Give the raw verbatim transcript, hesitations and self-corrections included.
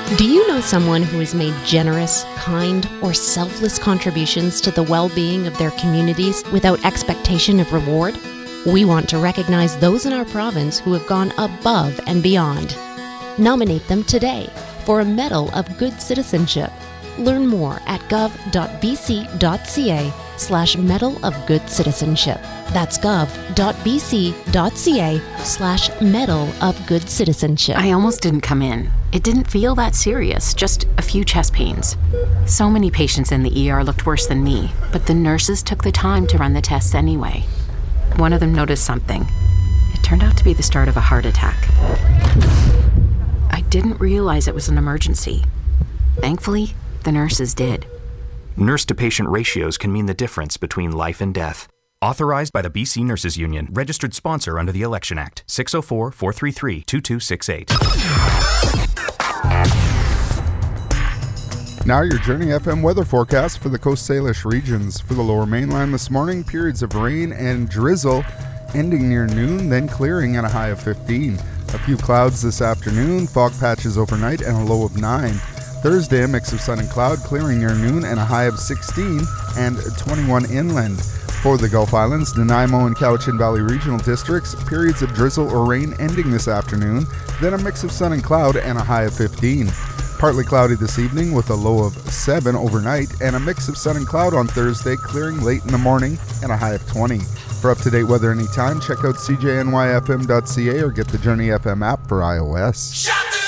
Do you know someone who has made generous, kind, or selfless contributions to the well-being of their communities without expectation of reward? We want to recognize those in our province who have gone above and beyond. Nominate them today for a Medal of Good Citizenship. Learn more at gov.bc.ca slash Medal of Good Citizenship. That's gov.bc.ca slash Medal of Good Citizenship. I almost didn't come in. It didn't feel that serious, just a few chest pains. So many patients in the E R looked worse than me, but the nurses took the time to run the tests anyway. One of them noticed something. It turned out to be the start of a heart attack. I didn't realize it was an emergency. Thankfully, the nurses did. Nurse-to-patient ratios can mean the difference between life and death. Authorized by the B C Nurses Union, registered sponsor under the Election Act, six oh four, four three three, two two six eight. Now your Journey F M weather forecast for the Coast Salish regions. For the Lower Mainland this morning, periods of rain and drizzle ending near noon, then clearing at a high of fifteen. A few clouds this afternoon, fog patches overnight, and a low of nine. Thursday, a mix of sun and cloud, clearing near noon and a high of sixteen and twenty-one inland. For the Gulf Islands, Nanaimo and Cowichan Valley regional districts, periods of drizzle or rain ending this afternoon, then a mix of sun and cloud and a high of fifteen. Partly cloudy this evening with a low of seven overnight and a mix of sun and cloud on Thursday, clearing late in the morning and a high of twenty. For up-to-date weather anytime, check out c j n y f m dot c a or get the Journey F M app for iOS.